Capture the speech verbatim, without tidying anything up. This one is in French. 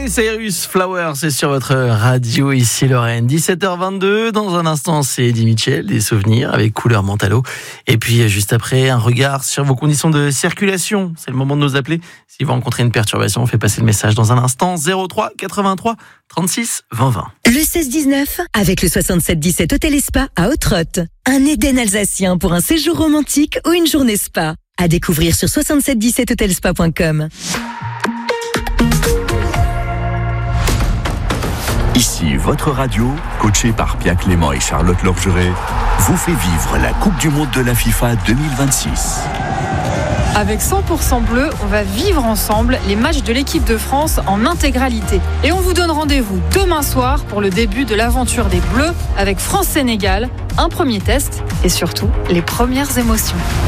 Miley Cyrus, Flowers, c'est sur votre radio ici Lorraine. dix-sept heures vingt-deux, dans un instant c'est Eddie Mitchell, des souvenirs avec Couleur Mentalo. Et puis juste après, un regard sur vos conditions de circulation. C'est le moment de nous appeler. Si vous rencontrez une perturbation, on fait passer le message dans un instant. zéro trois quatre-vingt-trois trente-six vingt vingt. Le seize dix-neuf, avec le soixante-sept dix-sept Hôtel et Spa à Ottrott. Un Éden alsacien pour un séjour romantique ou une journée spa. À découvrir sur soixante-sept dix-sept hotelspa point com. Ici, votre radio, coachée par Pierre Clément et Charlotte Lorgeret, vous fait vivre la Coupe du Monde de la FIFA deux mille vingt-six. Avec cent pour cent bleu, on va vivre ensemble les matchs de l'équipe de France en intégralité. Et on vous donne rendez-vous demain soir pour le début de l'aventure des Bleus avec France-Sénégal, un premier test et surtout les premières émotions.